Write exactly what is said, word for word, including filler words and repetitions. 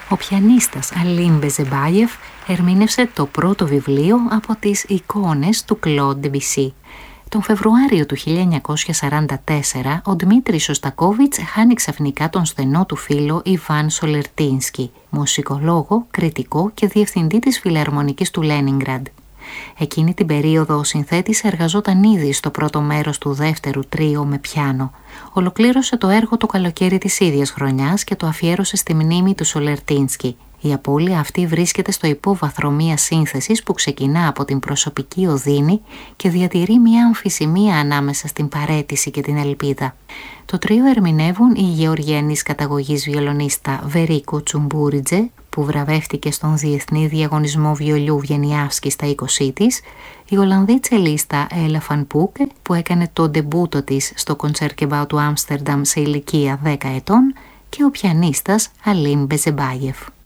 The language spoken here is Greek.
Ο πιανίστας Αλίν Μπεζεμπάγεφ ερμήνευσε το πρώτο βιβλίο από τις εικόνες του Κλοντ Ντεμπισί. Τον Φεβρουάριο του χίλια εννιακόσια σαράντα τέσσερα, ο Δημήτρης Σωστακόβιτς χάνει ξαφνικά τον στενό του φίλο Ιβάν Σολερτίνσκι, μουσικολόγο, κριτικό και διευθυντή της Φιλαρμονικής του Λένινγκραντ. Εκείνη την περίοδο ο συνθέτης εργαζόταν ήδη στο πρώτο μέρος του δεύτερου τρίο με πιάνο. Ολοκλήρωσε το έργο το καλοκαίρι της ίδιας χρονιάς και το αφιέρωσε στη μνήμη του Σολερτίνσκι. Η απώλεια αυτή βρίσκεται στο υπόβαθρο μιας σύνθεσης που ξεκινά από την προσωπική οδύνη και διατηρεί μια αμφισημία ανάμεσα στην παραίτηση και την ελπίδα. Το τρίο ερμηνεύουν η γεωργιανής καταγωγής βιολονίστα Βερίκο Τσουμπουρίτζε, που βραβεύτηκε στον Διεθνή Διαγωνισμό Βιολιού Βιενιάφσκι στα είκοσι της, η Ολλανδή τσελίστα Έλα Φαν Πούκε, που έκανε το ντεμπούτο της στο Κοντσέρκεμπάου του Άμστερνταμ σε ηλικία δέκα ετών, και ο πιανίστας Αλίν Μπεζεμπάγεφ.